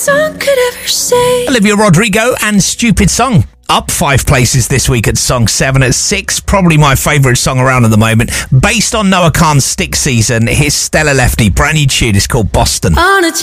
song could ever say. Olivia Rodrigo and Stupid Song. Up 5 places this week at Song 7. At 6, probably my favourite song around at the moment. Based on Noah Khan's Stick Season, here's Stella Lefty. Brand new tune. It's called Boston. On a